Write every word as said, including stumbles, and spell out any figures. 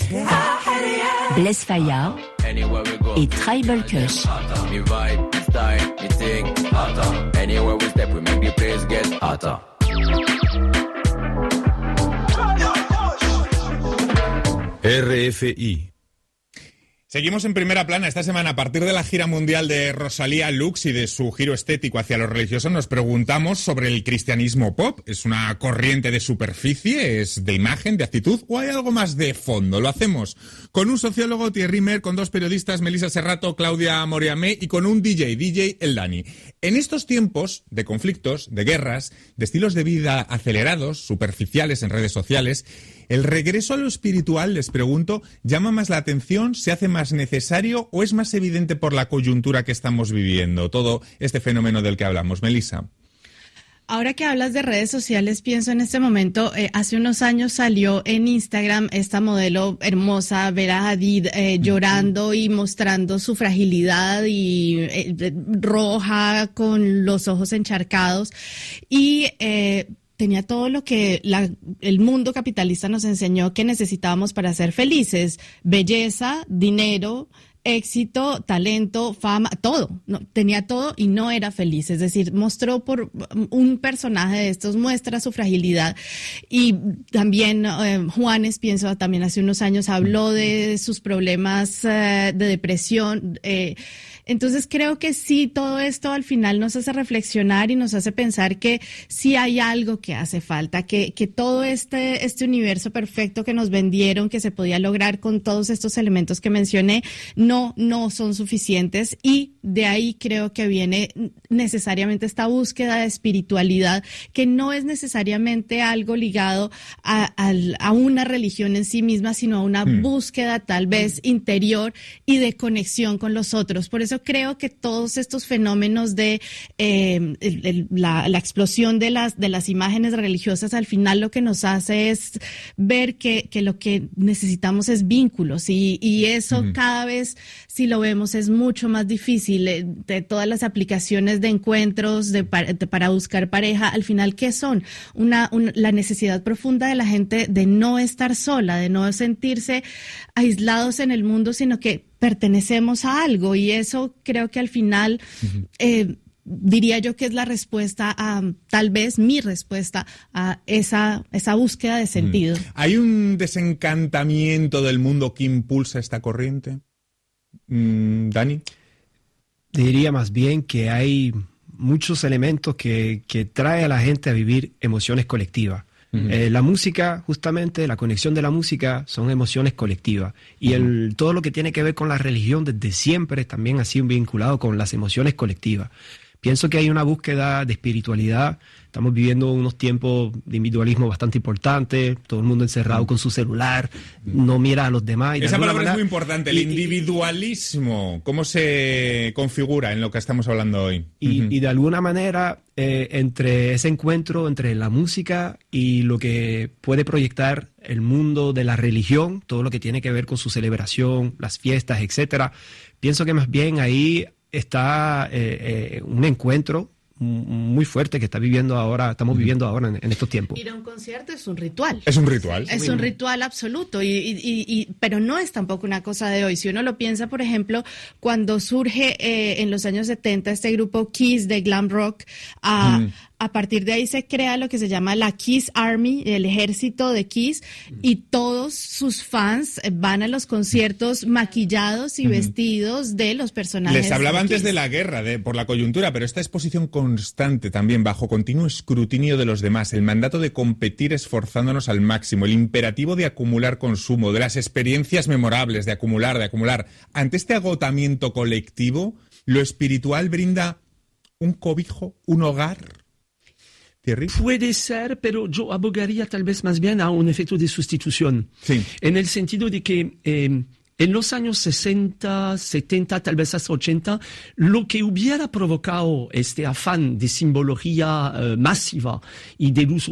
Blaise Fayard et Tribal Kush. R F I. Seguimos en primera plana. Esta semana, a partir de la gira mundial de Rosalía Lux y de su giro estético hacia lo religioso, nos preguntamos sobre el cristianismo pop. ¿Es una corriente de superficie? ¿Es de imagen, de actitud? ¿O hay algo más de fondo? Lo hacemos con un sociólogo, Thierry Mer, con dos periodistas, Melissa Serrato, Claudia Moriamé, y con un D J, D J El Dani. En estos tiempos de conflictos, de guerras, de estilos de vida acelerados, superficiales en redes sociales, ¿el regreso a lo espiritual, les pregunto, llama más la atención, se hace más necesario o es más evidente por la coyuntura que estamos viviendo, todo este fenómeno del que hablamos? Melissa. Ahora que hablas de redes sociales, pienso en este momento, eh, hace unos años salió en Instagram esta modelo hermosa, Bella Hadid, eh, llorando y mostrando su fragilidad y eh, roja con los ojos encharcados y eh, tenía todo lo que la, el mundo capitalista nos enseñó que necesitábamos para ser felices: belleza, dinero, éxito, talento, fama, todo. No, tenía todo y no era feliz. Es decir, mostró por un personaje de estos, muestra su fragilidad. Y también eh, Juanes, pienso, también hace unos años habló de sus problemas eh, de depresión. Eh, Entonces creo que sí, todo esto al final nos hace reflexionar y nos hace pensar que sí hay algo que hace falta, que, que todo este, este universo perfecto que nos vendieron, que se podía lograr con todos estos elementos que mencioné, no, no son suficientes, y de ahí creo que viene necesariamente esta búsqueda de espiritualidad, que no es necesariamente algo ligado a, a, a una religión en sí misma, sino a una mm. búsqueda tal vez interior y de conexión con los otros. Por eso creo que todos estos fenómenos de eh, el, el, la, la explosión de las, de las imágenes religiosas, al final lo que nos hace es ver que, que lo que necesitamos es vínculos, y, y eso uh-huh. cada vez, si lo vemos, es mucho más difícil. De todas las aplicaciones de encuentros de, de, para buscar pareja, al final, ¿qué son? Una, una, la necesidad profunda de la gente de no estar sola, de no sentirse aislados en el mundo, sino que pertenecemos a algo, y eso creo que al final uh-huh. eh, diría yo que es la respuesta a, tal vez mi respuesta a esa, esa búsqueda de sentido. Uh-huh. ¿Hay un desencantamiento del mundo que impulsa esta corriente? Mm, Dani. Diría más bien que hay muchos elementos que, que trae a la gente a vivir emociones colectivas. Uh-huh. Eh, la música, justamente, la conexión de la música son emociones colectivas. Y el, todo lo que tiene que ver con la religión desde siempre también ha sido vinculado con las emociones colectivas. Pienso que hay una búsqueda de espiritualidad. Estamos viviendo unos tiempos de individualismo bastante importantes, todo el mundo encerrado mm. con su celular, no mira a los demás. Y esa palabra manera, es muy importante, el y, individualismo. ¿Cómo se configura en lo que estamos hablando hoy? Y, uh-huh. y de alguna manera, eh, entre ese encuentro entre la música y lo que puede proyectar el mundo de la religión, todo lo que tiene que ver con su celebración, las fiestas, etcétera, pienso que más bien ahí está eh, eh, un encuentro muy fuerte que está viviendo ahora, estamos viviendo ahora en, en estos tiempos. Ir a un concierto es un ritual. Es un ritual. Es un ritual absoluto, y, y, y, pero no es tampoco una cosa de hoy. Si uno lo piensa, por ejemplo, cuando surge eh, en los años setenta este grupo Kiss de glam rock, a, mm. a partir de ahí se crea lo que se llama la Kiss Army, el ejército de Kiss, mm. y todos sus fans van a los conciertos maquillados y mm. vestidos de los personajes. Les hablaba de antes Kiss. de la guerra, de, por la coyuntura, pero esta exposición constante también, bajo continuo escrutinio de los demás, el mandato de competir esforzándonos al máximo, el imperativo de acumular consumo, de las experiencias memorables, de acumular, de acumular. Ante este agotamiento colectivo, ¿lo espiritual brinda un cobijo, un hogar? ¿Thierry? Puede ser, pero yo abogaría tal vez más bien a un efecto de sustitución. Sí. En el sentido de que eh, en los años sesenta, setenta, tal vez hasta ochenta, lo que hubiera provocado este afán de simbología uh, masiva y del uso